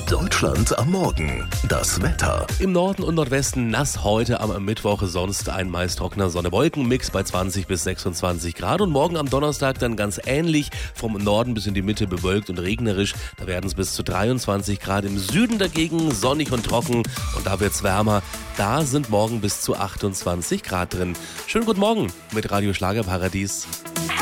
Deutschland am Morgen. Das Wetter. Im Norden und Nordwesten nass heute am Mittwoch, sonst ein meist trockener Sonne-Wolken-Mix bei 20 bis 26 Grad. Und morgen am Donnerstag dann ganz ähnlich, vom Norden bis in die Mitte bewölkt und regnerisch. Da werden es bis zu 23 Grad. Im Süden dagegen sonnig und trocken und da wird es wärmer. Da sind morgen bis zu 28 Grad drin. Schönen guten Morgen mit Radio Schlagerparadies.